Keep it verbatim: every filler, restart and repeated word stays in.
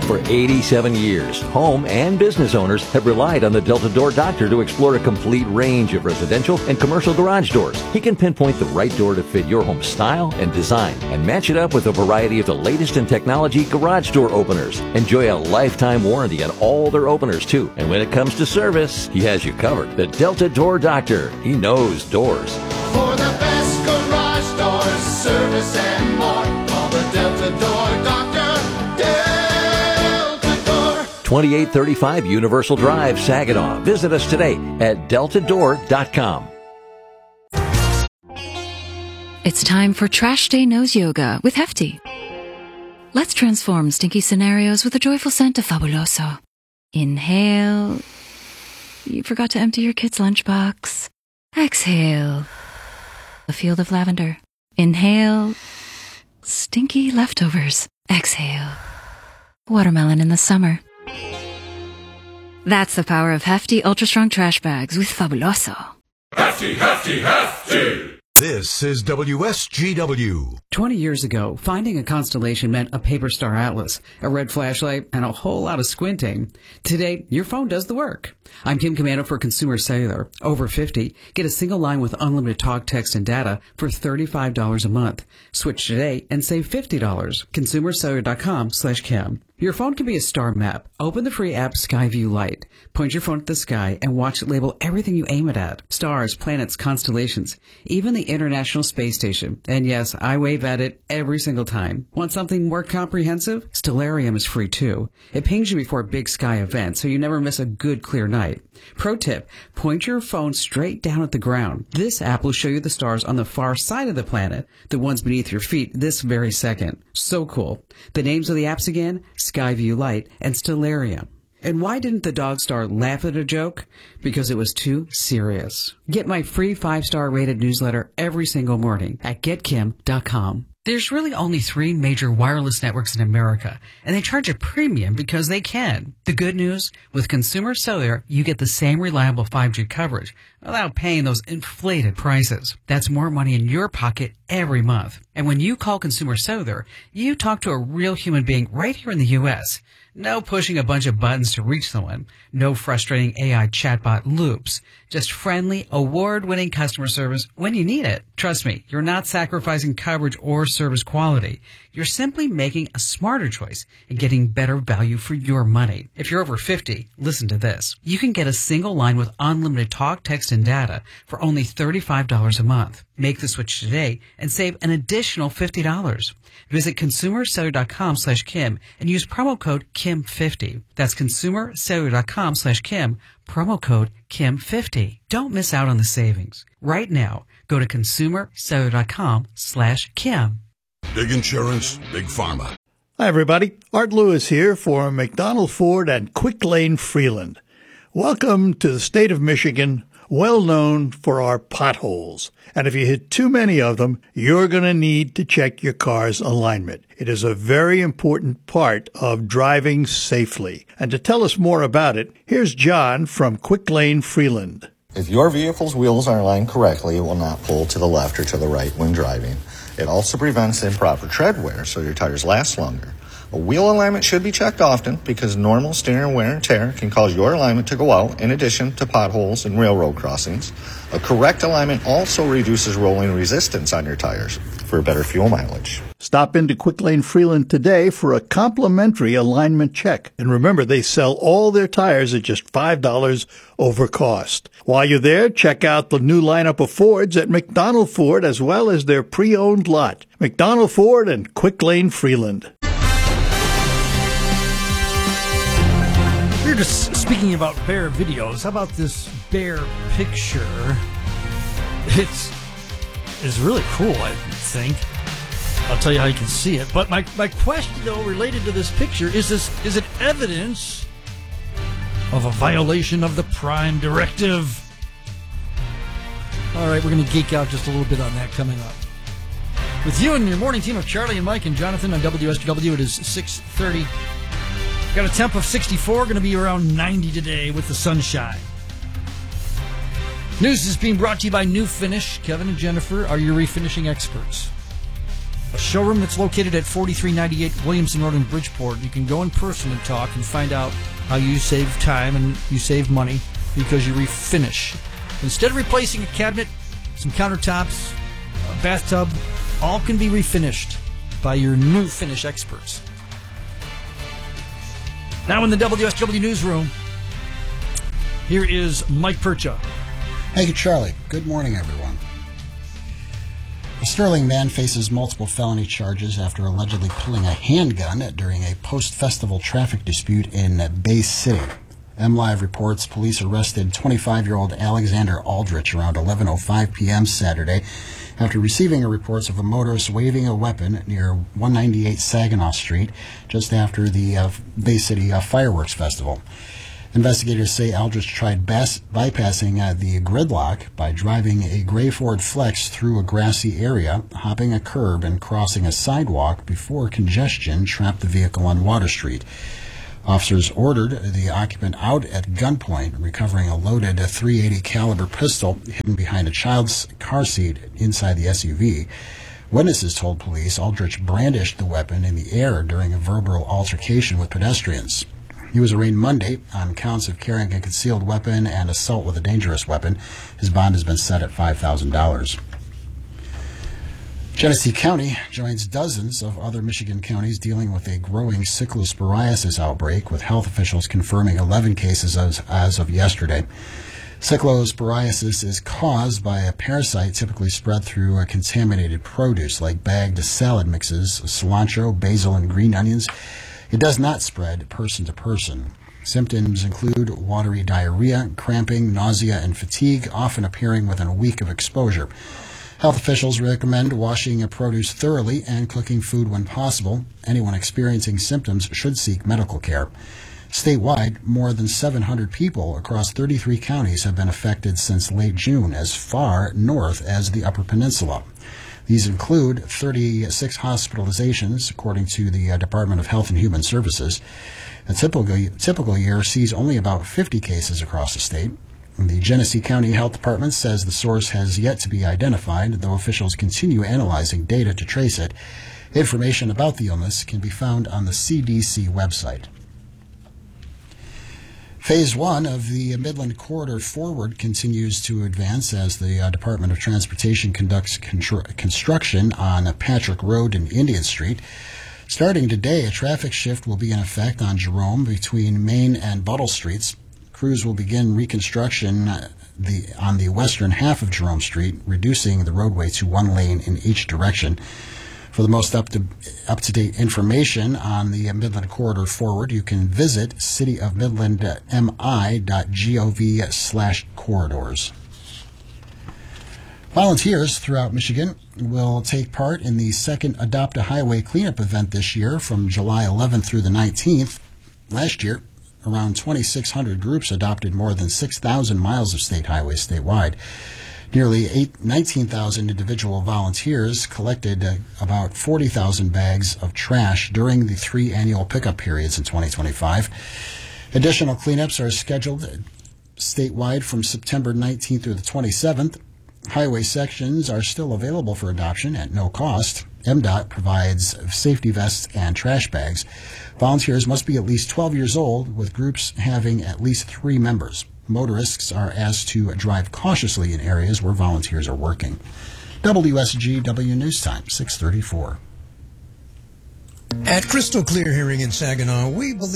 For eighty-seven years, home and business owners have relied on the Delta Door Doctor to explore a complete range of residential and commercial garage doors. He can pinpoint the right door to fit your home style and design and match it up with a variety of the latest in technology garage door openers. Enjoy a lifetime warranty on all their openers, too. And when it comes to service, he has you covered. The Delta Door Doctor. He knows doors. For the best garage doors, service and more, call the Delta Door Doctor. Delta Door. twenty-eight thirty-five Universal Drive, Saginaw. Visit us today at delta door dot com. It's time for Trash Day Nose Yoga with Hefty. Let's transform stinky scenarios with a joyful scent of Fabuloso. Inhale. You forgot to empty your kid's lunchbox. Exhale. A field of lavender. Inhale. Stinky leftovers. Exhale. Watermelon in the summer. That's the power of Hefty Ultra Strong Trash Bags with Fabuloso. Hefty, hefty, hefty. This is W S G W. Twenty years ago, finding a constellation meant a paper star atlas, a red flashlight, and a whole lot of squinting. Today, your phone does the work. I'm Kim Commando for Consumer Cellular. Over fifty, get a single line with unlimited talk, text, and data for thirty-five dollars a month. Switch today and save fifty dollars. consumer cellular dot com slash Kim. Your phone can be a star map. Open the free app Skyview Lite. Point your phone at the sky and watch it label everything you aim it at. Stars, planets, constellations, even the International Space Station. And yes, I wave at it every single time. Want something more comprehensive? Stellarium is free too. It pings you before big sky events so you never miss a good clear night. Pro tip, point your phone straight down at the ground. This app will show you the stars on the far side of the planet, the ones beneath your feet this very second. So cool. The names of the apps again, Skyview Lite and Stellarium. And why didn't the dog star laugh at a joke? Because it was too serious. Get my free five-star rated newsletter every single morning at get kim dot com. There's really only three major wireless networks in America, and they charge a premium because they can. The good news, with Consumer Cellular, you get the same reliable five G coverage without paying those inflated prices. That's more money in your pocket every month. And when you call Consumer Cellular, you talk to a real human being right here in the U S No pushing a bunch of buttons to reach someone. No frustrating A I chatbot loops. Just friendly, award-winning customer service when you need it. Trust me, you're not sacrificing coverage or service quality. You're simply making a smarter choice and getting better value for your money. If you're over fifty, listen to this. You can get a single line with unlimited talk, text, and data for only thirty-five dollars a month. Make the switch today and save an additional fifty dollars. Visit consumer cellular dot com slash Kim and use promo code Kim fifty. That's consumer cellular dot com slash Kim, promo code Kim fifty. Don't miss out on the savings. Right now, go to consumer cellular dot com slash Kim. Big insurance, big pharma. Hi, everybody. Art Lewis here for McDonald Ford and Quick Lane Freeland. Welcome to the state of Michigan, well known for our potholes. And if you hit too many of them, you're going to need to check your car's alignment. It is a very important part of driving safely. And to tell us more about it, here's John from Quick Lane Freeland. If your vehicle's wheels are aligned correctly, it will not pull to the left or to the right when driving. It also prevents improper tread wear, so your tires last longer. A wheel alignment should be checked often because normal steering wear and tear can cause your alignment to go out in addition to potholes and railroad crossings. A correct alignment also reduces rolling resistance on your tires for better fuel mileage. Stop into Quick Lane Freeland today for a complimentary alignment check. And remember, they sell all their tires at just five dollars over cost. While you're there, check out the new lineup of Fords at McDonald Ford as well as their pre-owned lot. McDonald Ford and Quick Lane Freeland. We're just speaking about bear videos. How about this bear picture? It's it's really cool, I think. I'll tell you how you can see it. But my, my question, though, related to this picture, is this is it evidence of a violation of the Prime Directive? All right, we're going to geek out just a little bit on that coming up. With you and your morning team of Charlie and Mike and Jonathan on W S W, it is six thirty. Got a temp of sixty-four, going to be around ninety today with the sunshine. News is being brought to you by New Finish. Kevin and Jennifer are your refinishing experts. a showroom that's located at forty-three ninety-eight Williamson Road in Bridgeport. You can go in person and talk and find out how you save time and you save money because you refinish. Instead of replacing a cabinet, some countertops, a bathtub, all can be refinished by your new finish experts. Now in the W S W Newsroom, here is Mike Percha. Thank you, Charlie. Good morning, everyone. A Sterling man faces multiple felony charges after allegedly pulling a handgun during a post-festival traffic dispute in Bay City. MLive reports police arrested twenty-five-year-old Alexander Aldrich around eleven oh five p.m. Saturday after receiving a reports of a motorist waving a weapon near one ninety-eight Saginaw Street just after the uh, Bay City uh, Fireworks Festival. Investigators say Aldrich tried bas- bypassing uh, the gridlock by driving a gray Ford Flex through a grassy area, hopping a curb, and crossing a sidewalk before congestion trapped the vehicle on Water Street. Officers ordered the occupant out at gunpoint, recovering a loaded three eighty caliber pistol hidden behind a child's car seat inside the S U V. Witnesses told police Aldrich brandished the weapon in the air during a verbal altercation with pedestrians. He was arraigned Monday on counts of carrying a concealed weapon and assault with a dangerous weapon. His bond has been set at five thousand dollars. Genesee County joins dozens of other Michigan counties dealing with a growing cyclosporiasis outbreak, with health officials confirming eleven cases as, as of yesterday. Cyclosporiasis is caused by a parasite typically spread through a contaminated produce like bagged salad mixes, cilantro, basil, and green onions. It does not spread person to person. Symptoms include watery diarrhea, cramping, nausea, and fatigue, often appearing within a week of exposure. Health officials recommend washing a produce thoroughly and cooking food when possible. Anyone experiencing symptoms should seek medical care. Statewide, more than seven hundred people across thirty-three counties have been affected since late June, as far north as the Upper Peninsula. These include thirty-six hospitalizations, according to the uh, Department of Health and Human Services. A typical, typical year sees only about fifty cases across the state. The Genesee County Health Department says the source has yet to be identified, though officials continue analyzing data to trace it. Information about the illness can be found on the C D C website. Phase one of the Midland Corridor Forward continues to advance as the uh, Department of Transportation conducts contr- construction on Patrick Road and Indian Street. Starting today, a traffic shift will be in effect on Jerome between Main and Buttle Streets. Crews will begin reconstruction uh, the, on the western half of Jerome Street, reducing the roadway to one lane in each direction. For the most up to, up-to-date information on the Midland Corridor Forward, you can visit cityofmidlandmi.gov slash corridors. Volunteers throughout Michigan will take part in the second Adopt a Highway cleanup event this year from July eleventh through the nineteenth. Last year, around twenty-six hundred groups adopted more than six thousand miles of state highways statewide. Nearly nineteen thousand individual volunteers collected uh, about forty thousand bags of trash during the three annual pickup periods in twenty twenty-five. Additional cleanups are scheduled statewide from September nineteenth through the twenty-seventh. Highway sections are still available for adoption at no cost. M D O T provides safety vests and trash bags. Volunteers must be at least twelve years old, with groups having at least three members. Motorists are asked to drive cautiously in areas where volunteers are working. W S G W News Time, six thirty-four. At Crystal Clear Hearing in Saginaw, we believe